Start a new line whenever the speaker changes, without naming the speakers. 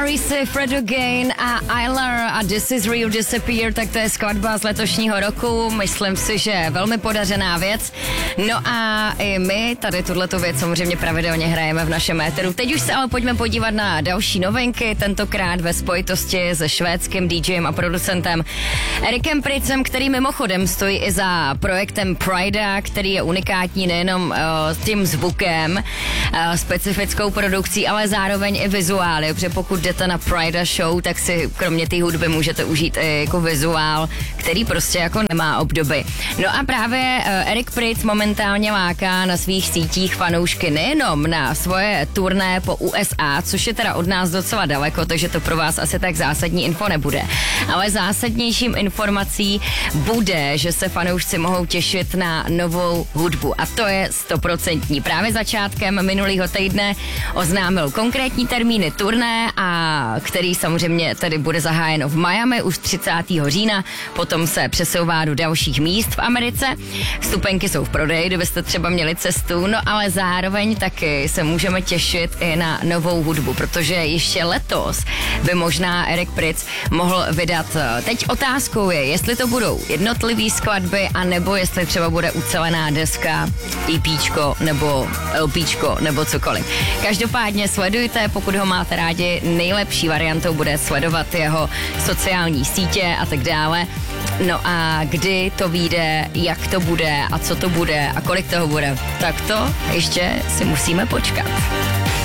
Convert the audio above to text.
Reese, Fred Again a Aylar a This Is Real Disappear, tak to je skladba z letošního roku, myslím si, že velmi podařená věc. No a i my tady tuhletu věc samozřejmě pravidelně hrajeme v našem éteru. Teď už se ale pojďme podívat na další novinky, tentokrát ve spojitosti se švédským DJem a producentem Erikem Pritzem, který mimochodem stojí i za projektem Prida, který je unikátní nejenom tím zvukem, specifickou produkcí, ale zároveň i vizuály, protože pokud jdete na Prida show, tak si kromě té hudby můžete užít i jako vizuál, který prostě jako nemá obdoby. No a právě Erik Pritz momentálně láká na svých sítích fanoušky nejenom na svoje turné po USA, což je teda od nás docela daleko, takže to pro vás asi tak zásadní info nebude. Ale zásadnějším informací bude, že se fanoušci mohou těšit na novou hudbu a to je 100%. Právě začátkem minulého týdne oznámil konkrétní termíny turné, a který samozřejmě tedy bude zahájeno v Miami už 30. října, potom se přesouvá do dalších míst v Americe. Vstupenky jsou v prodeji, kdybyste třeba měli cestu, no ale zároveň taky se můžeme těšit i na novou hudbu, protože ještě letos by možná Erik Pritz mohl vydat. Teď otázkou je, jestli to budou jednotlivý skladby, anebo jestli třeba bude ucelená deska, EPčko nebo LPčko nebo cokoliv. Každopádně sledujte, pokud ho máte rádi, nejlepší variantou bude sledovat jeho sociální sítě a tak dále. No a kdy to vyjde, jak to bude a co to bude a kolik toho bude, tak to ještě si musíme počkat.